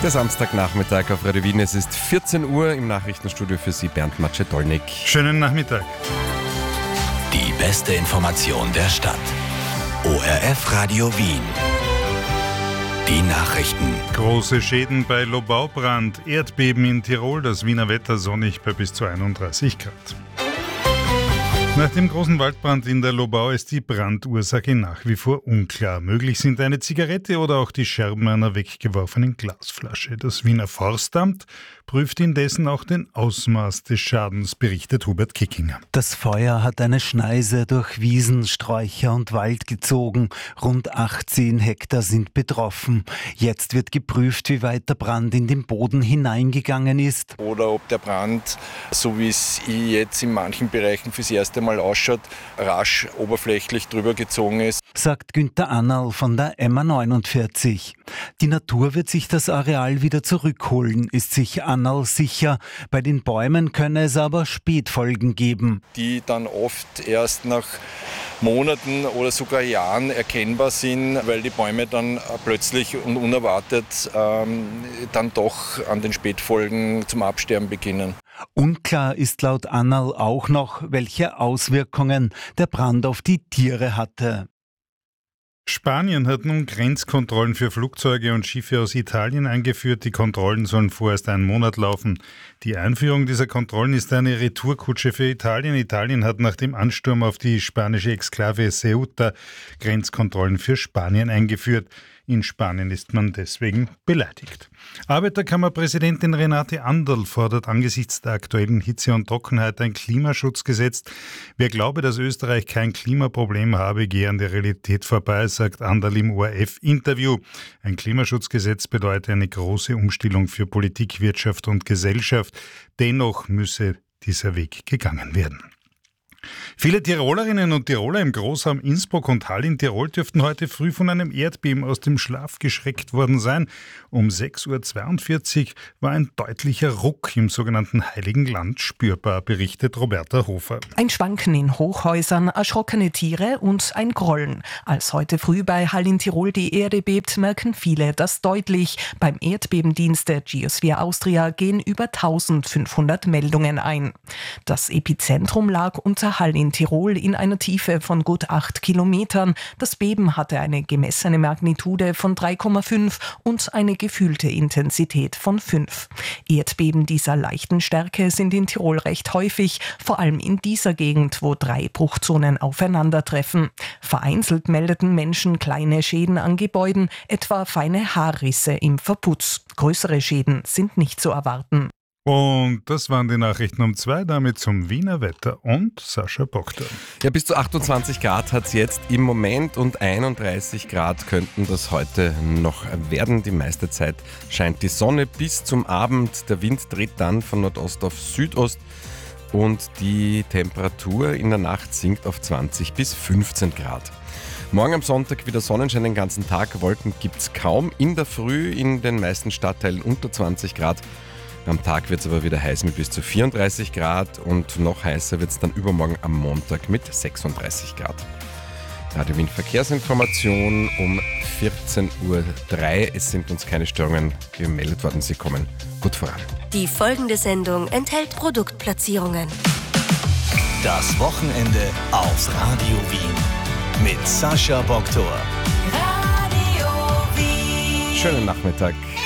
Der Samstagnachmittag auf Radio Wien. Es ist 14 Uhr, im Nachrichtenstudio für Sie Bernd Matschedolnik. Schönen Nachmittag. Die beste Information der Stadt. ORF Radio Wien. Die Nachrichten. Große Schäden bei Lobaubrand, Erdbeben in Tirol, das Wiener Wetter sonnig bei bis zu 31 Grad. Nach dem großen Waldbrand in der Lobau ist die Brandursache nach wie vor unklar. Möglich sind eine Zigarette oder auch die Scherben einer weggeworfenen Glasflasche. Das Wiener Forstamt prüft indessen auch den Ausmaß des Schadens, berichtet Hubert Kickinger. Das Feuer hat eine Schneise durch Wiesen, Sträucher und Wald gezogen. Rund 18 Hektar sind betroffen. Jetzt wird geprüft, wie weit der Brand in den Boden hineingegangen ist. Oder ob der Brand, so wie es jetzt in manchen Bereichen fürs erste Mal ausschaut, rasch oberflächlich drüber gezogen ist. Sagt Günther Annal von der MA49. Die Natur wird sich das Areal wieder zurückholen, ist sich Annal sicher. Bei den Bäumen könne es aber Spätfolgen geben. Die dann oft erst nach Monaten oder sogar Jahren erkennbar sind, weil die Bäume dann plötzlich und unerwartet dann doch an den Spätfolgen zum Absterben beginnen. Unklar ist laut Annal auch noch, welche Auswirkungen der Brand auf die Tiere hatte. Spanien hat nun Grenzkontrollen für Flugzeuge und Schiffe aus Italien eingeführt. Die Kontrollen sollen vorerst einen Monat laufen. Die Einführung dieser Kontrollen ist eine Retourkutsche für Italien. Italien hat nach dem Ansturm auf die spanische Exklave Ceuta Grenzkontrollen für Spanien eingeführt. In Spanien ist man deswegen beleidigt. Arbeiterkammerpräsidentin Renate Anderl fordert angesichts der aktuellen Hitze und Trockenheit ein Klimaschutzgesetz. Wer glaube, dass Österreich kein Klimaproblem habe, gehe an der Realität vorbei, sagt Anderl im ORF-Interview. Ein Klimaschutzgesetz bedeutet eine große Umstellung für Politik, Wirtschaft und Gesellschaft. Dennoch müsse dieser Weg gegangen werden. Viele Tirolerinnen und Tiroler im Großraum Innsbruck und Hall in Tirol dürften heute früh von einem Erdbeben aus dem Schlaf geschreckt worden sein. Um 6.42 Uhr war ein deutlicher Ruck im sogenannten Heiligen Land spürbar, berichtet Roberta Hofer. Ein Schwanken in Hochhäusern, erschrockene Tiere und ein Grollen. Als heute früh bei Hall in Tirol die Erde bebt, merken viele das deutlich. Beim Erdbebendienst der Geosphere Austria gehen über 1500 Meldungen ein. Das Epizentrum lag unter Hall in Tirol in einer Tiefe von gut 8 Kilometern. Das Beben hatte eine gemessene Magnitude von 3,5 und eine gefühlte Intensität von 5. Erdbeben dieser leichten Stärke sind in Tirol recht häufig, vor allem in dieser Gegend, wo 3 Bruchzonen aufeinandertreffen. Vereinzelt meldeten Menschen kleine Schäden an Gebäuden, etwa feine Haarrisse im Verputz. Größere Schäden sind nicht zu erwarten. Und das waren die Nachrichten um 2, damit zum Wiener Wetter und Sascha Bogdan. Ja, bis zu 28 Grad hat es jetzt im Moment und 31 Grad könnten das heute noch werden. Die meiste Zeit scheint die Sonne bis zum Abend. Der Wind dreht dann von Nordost auf Südost und die Temperatur in der Nacht sinkt auf 20 bis 15 Grad. Morgen am Sonntag wieder Sonnenschein den ganzen Tag. Wolken gibt es kaum. In der Früh in den meisten Stadtteilen unter 20 Grad. Am Tag wird es aber wieder heiß mit bis zu 34 Grad und noch heißer wird es dann übermorgen am Montag mit 36 Grad. Radio Wien Verkehrsinformation um 14.03 Uhr. Es sind uns keine Störungen gemeldet worden, sie kommen gut voran. Die folgende Sendung enthält Produktplatzierungen. Das Wochenende auf Radio Wien mit Sascha Bogdan. Radio Wien. Schönen Nachmittag.